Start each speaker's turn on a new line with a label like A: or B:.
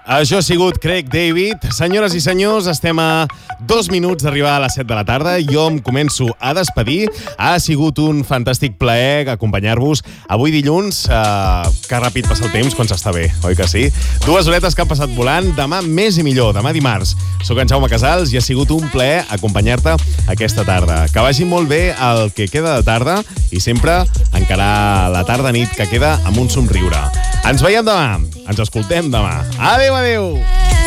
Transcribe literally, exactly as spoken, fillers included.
A: Això ha sigut Craig David. Senyores i senyors, estem a dos minuts d'arribar a les set de la tarda. Jo em començo a despedir. Ha sigut un fantàstic plaer acompanyar-vos avui dilluns. Uh, que ràpid passa el temps quan s'està bé, oi que sí? Dues horetes que han passat volant. Demà més i millor, demà dimarts. Soc en Jaume Casals i ha sigut un plaer acompanyar-te aquesta tarda. Que vagi molt bé el que queda de tarda i sempre encarar la tarda-nit que queda amb un somriure. Ens veiem demà. Ens escoltem demà. Adéu, adéu.